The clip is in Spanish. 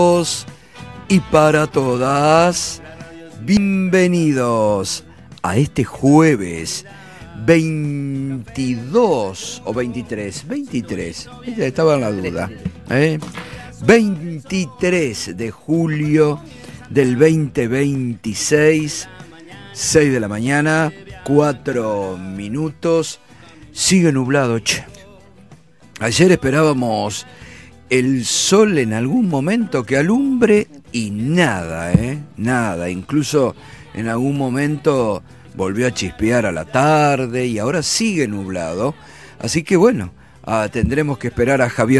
todos y para todas, bienvenidos a este jueves 22 o 23, estaba en la duda, 23 de julio del 2026, 6 de la mañana, 4 minutos, sigue nublado, che. Ayer esperábamos el sol en algún momento que alumbre y nada, nada, incluso en algún momento volvió a chispear a la tarde y ahora sigue nublado, así que bueno, tendremos que esperar a Javier